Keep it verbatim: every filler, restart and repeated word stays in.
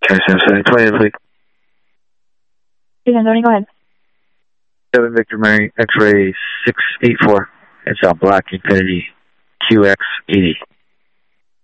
Okay, seven seven twenty, please. seven Tony, go ahead. seven Victor Mary, X-ray six eight four. It's on Black Infinity Q X eighty.